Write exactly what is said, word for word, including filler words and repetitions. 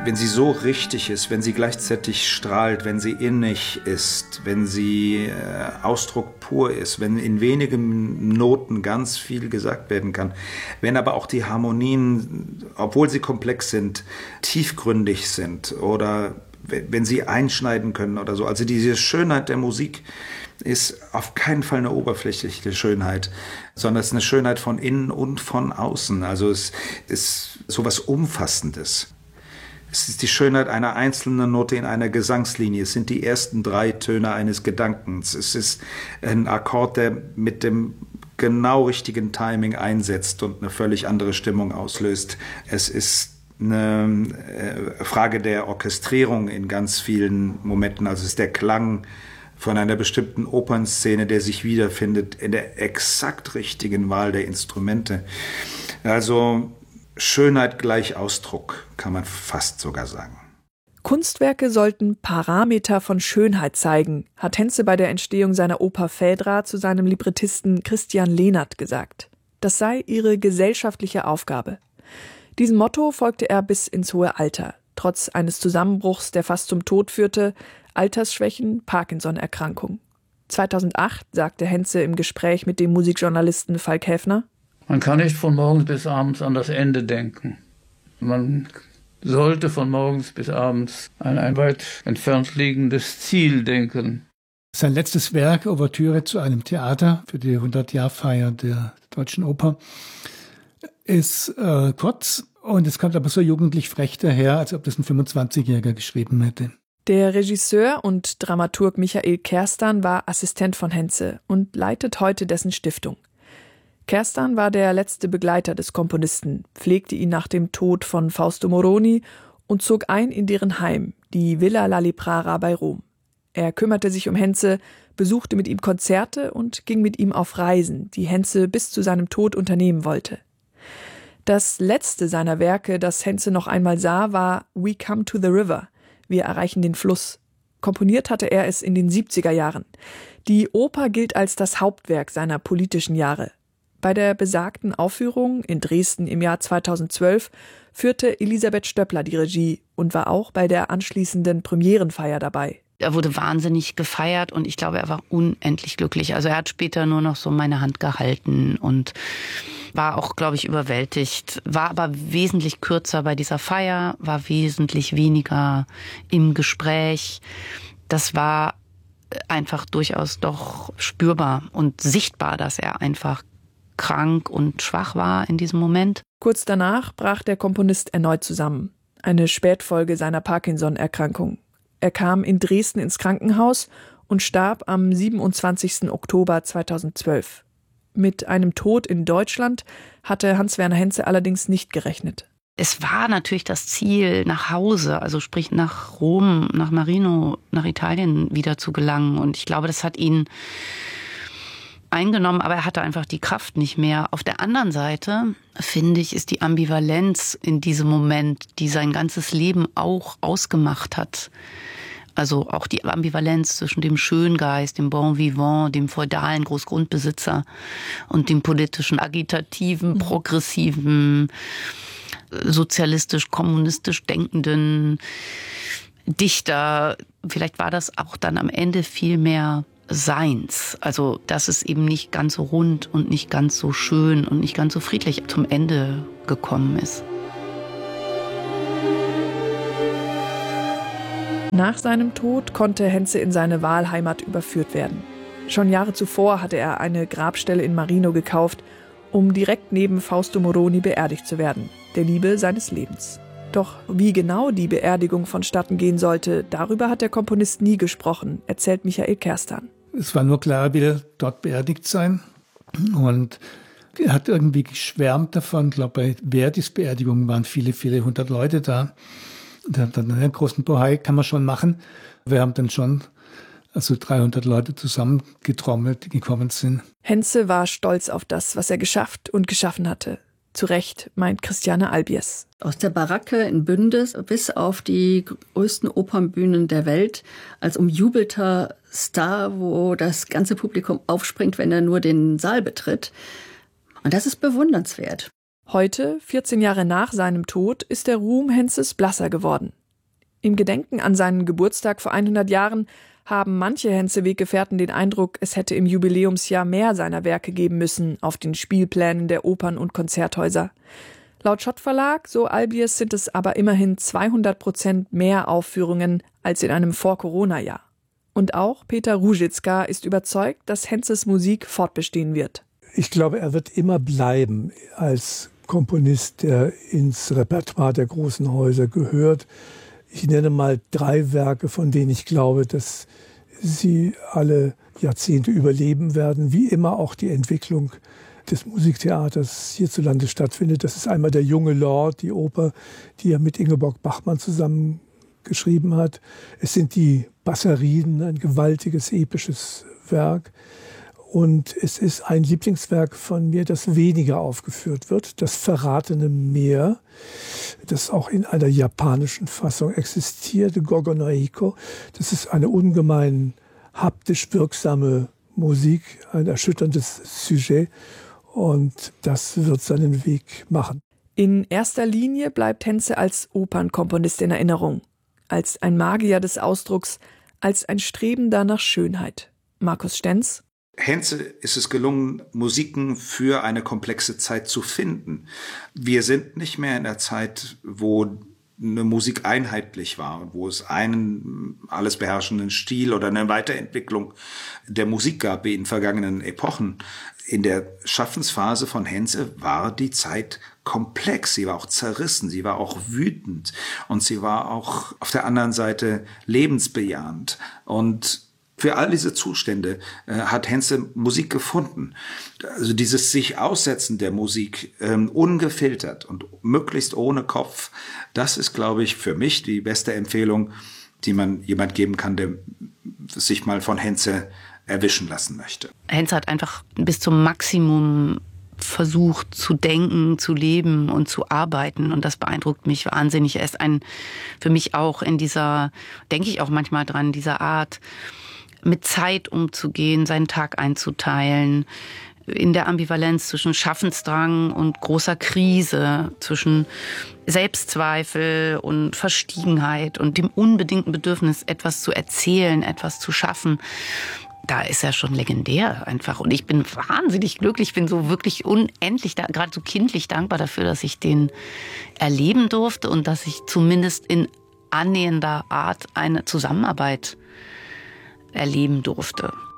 wenn sie so richtig ist, wenn sie gleichzeitig strahlt, wenn sie innig ist, wenn sie äh, Ausdruck pur ist, wenn in wenigen Noten ganz viel gesagt werden kann, wenn aber auch die Harmonien, obwohl sie komplex sind, tiefgründig sind oder wenn sie einschneiden können oder so. Also diese Schönheit der Musik ist auf keinen Fall eine oberflächliche Schönheit, sondern es ist eine Schönheit von innen und von außen. Also es ist sowas Umfassendes. Es ist die Schönheit einer einzelnen Note in einer Gesangslinie. Es sind die ersten drei Töne eines Gedankens. Es ist ein Akkord, der mit dem genau richtigen Timing einsetzt und eine völlig andere Stimmung auslöst. Es ist eine Frage der Orchestrierung in ganz vielen Momenten. Also es ist der Klang von einer bestimmten Opernszene, der sich wiederfindet in der exakt richtigen Wahl der Instrumente. Also Schönheit gleich Ausdruck, kann man fast sogar sagen. Kunstwerke sollten Parameter von Schönheit zeigen, hat Henze bei der Entstehung seiner Oper Phädra zu seinem Librettisten Christian Lehnert gesagt. Das sei ihre gesellschaftliche Aufgabe. Diesem Motto folgte er bis ins hohe Alter, trotz eines Zusammenbruchs, der fast zum Tod führte, Altersschwächen, Parkinson-Erkrankung. zweitausendacht sagte Henze im Gespräch mit dem Musikjournalisten Falk Häfner: Man kann nicht von morgens bis abends an das Ende denken. Man sollte von morgens bis abends an ein weit entfernt liegendes Ziel denken. Sein letztes Werk, Ouvertüre zu einem Theater für die hundert-Jahr-Feier der Deutschen Oper, ist äh, kurz und es kommt aber so jugendlich frech daher, als ob das ein fünfundzwanzigjähriger geschrieben hätte. Der Regisseur und Dramaturg Michael Kerstan war Assistent von Henze und leitet heute dessen Stiftung. Kerstan war der letzte Begleiter des Komponisten, pflegte ihn nach dem Tod von Fausto Moroni und zog ein in deren Heim, die Villa La Liprara bei Rom. Er kümmerte sich um Henze, besuchte mit ihm Konzerte und ging mit ihm auf Reisen, die Henze bis zu seinem Tod unternehmen wollte. Das letzte seiner Werke, das Henze noch einmal sah, war We Come to the River, wir erreichen den Fluss. Komponiert hatte er es in den siebziger Jahren. Die Oper gilt als das Hauptwerk seiner politischen Jahre. Bei der besagten Aufführung in Dresden im Jahr zweitausendzwölf führte Elisabeth Stöppler die Regie und war auch bei der anschließenden Premierenfeier dabei. Er wurde wahnsinnig gefeiert und ich glaube, er war unendlich glücklich. Also er hat später nur noch so meine Hand gehalten und war auch, glaube ich, überwältigt. War aber wesentlich kürzer bei dieser Feier, war wesentlich weniger im Gespräch. Das war einfach durchaus doch spürbar und sichtbar, dass er einfach krank und schwach war in diesem Moment. Kurz danach brach der Komponist erneut zusammen. Eine Spätfolge seiner Parkinson-Erkrankung. Er kam in Dresden ins Krankenhaus und starb am siebenundzwanzigsten Oktober zweitausendzwölf. Mit einem Tod in Deutschland hatte Hans-Werner Henze allerdings nicht gerechnet. Es war natürlich das Ziel, nach Hause, also sprich nach Rom, nach Marino, nach Italien wieder zu gelangen. Und ich glaube, das hat ihn eingenommen, aber er hatte einfach die Kraft nicht mehr. Auf der anderen Seite, finde ich, ist die Ambivalenz in diesem Moment, die sein ganzes Leben auch ausgemacht hat. Also auch die Ambivalenz zwischen dem Schöngeist, dem Bon Vivant, dem feudalen Großgrundbesitzer und dem politischen, agitativen, progressiven, sozialistisch, kommunistisch denkenden Dichter. Vielleicht war das auch dann am Ende viel mehr Seins. Also, dass es eben nicht ganz so rund und nicht ganz so schön und nicht ganz so friedlich zum Ende gekommen ist. Nach seinem Tod konnte Henze in seine Wahlheimat überführt werden. Schon Jahre zuvor hatte er eine Grabstelle in Marino gekauft, um direkt neben Fausto Moroni beerdigt zu werden, der Liebe seines Lebens. Doch wie genau die Beerdigung vonstatten gehen sollte, darüber hat der Komponist nie gesprochen, erzählt Michael Kerstan. Es war nur klar, er will dort beerdigt sein. Und er hat irgendwie geschwärmt davon. Ich glaube, bei Verdis Beerdigung waren viele, viele hundert Leute da. Und er hat dann einen großen Bohai, kann man schon machen. Wir haben dann schon also dreihundert Leute zusammengetrommelt, die gekommen sind. Henze war stolz auf das, was er geschafft und geschaffen hatte. Zu Recht, meint Christiane Albies. Aus der Baracke in Bündis bis auf die größten Opernbühnen der Welt als umjubelter Star, wo das ganze Publikum aufspringt, wenn er nur den Saal betritt. Und das ist bewundernswert. Heute, vierzehn Jahre nach seinem Tod, ist der Ruhm Henzes blasser geworden. Im Gedenken an seinen Geburtstag vor hundert Jahren haben manche Henze-Weggefährten den Eindruck, es hätte im Jubiläumsjahr mehr seiner Werke geben müssen auf den Spielplänen der Opern- und Konzerthäuser. Laut Schott Verlag, so Albiers, sind es aber immerhin zweihundert Prozent mehr Aufführungen als in einem Vor-Corona-Jahr. Und auch Peter Ruzicka ist überzeugt, dass Henzes Musik fortbestehen wird. Ich glaube, er wird immer bleiben als Komponist, der ins Repertoire der großen Häuser gehört. Ich nenne mal drei Werke, von denen ich glaube, dass sie alle Jahrzehnte überleben werden, wie immer auch die Entwicklung des Musiktheaters hierzulande stattfindet. Das ist einmal der Junge Lord, die Oper, die er mit Ingeborg Bachmann zusammen geschrieben hat. Es sind die Basseriden, ein gewaltiges, episches Werk. Und es ist ein Lieblingswerk von mir, das weniger aufgeführt wird, das Verratene Meer, das auch in einer japanischen Fassung existiert, Gogo no Hiko. Das ist eine ungemein haptisch wirksame Musik, ein erschütterndes Sujet, und das wird seinen Weg machen. In erster Linie bleibt Hentze als Opernkomponist in Erinnerung, als ein Magier des Ausdrucks, als ein Strebender nach Schönheit. Markus Stenz: Hentze ist es gelungen, Musiken für eine komplexe Zeit zu finden. Wir sind nicht mehr in der Zeit, wo eine Musik einheitlich war, wo es einen alles beherrschenden Stil oder eine Weiterentwicklung der Musik gab wie in vergangenen Epochen. In der Schaffensphase von Hentze war die Zeit komplex, sie war auch zerrissen, sie war auch wütend und sie war auch auf der anderen Seite lebensbejahend. Und für all diese Zustände äh, hat Hentze Musik gefunden. Also dieses sich Aussetzen der Musik, ähm, ungefiltert und möglichst ohne Kopf, das ist, glaube ich, für mich die beste Empfehlung, die man jemand geben kann, der sich mal von Hentze erwischen lassen möchte. Hentze hat einfach bis zum Maximum versucht zu denken, zu leben und zu arbeiten, und das beeindruckt mich wahnsinnig. Er ist ein, für mich auch in dieser, denke ich auch manchmal dran, dieser Art, mit Zeit umzugehen, seinen Tag einzuteilen, in der Ambivalenz zwischen Schaffensdrang und großer Krise, zwischen Selbstzweifel und Verstiegenheit und dem unbedingten Bedürfnis, etwas zu erzählen, etwas zu schaffen. Da ist er schon legendär einfach. Und ich bin wahnsinnig glücklich, ich bin so wirklich unendlich, da, gerade so kindlich dankbar dafür, dass ich den erleben durfte und dass ich zumindest in annähernder Art eine Zusammenarbeit erleben durfte.